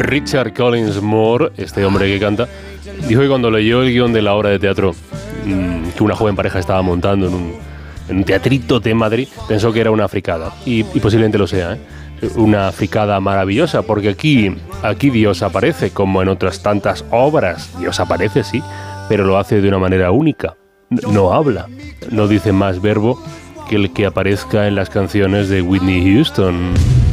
Richard Collins Moore, este hombre que canta, dijo que cuando leyó el guión de la obra de teatro que una joven pareja estaba montando en un teatrito de Madrid, pensó que era una fricada, y posiblemente lo sea, ¿eh? Una fricada maravillosa, porque aquí Dios aparece, como en otras tantas obras. Dios aparece, sí, pero lo hace de una manera única. No habla, no dice más verbo que el que aparezca en las canciones de Whitney Houston.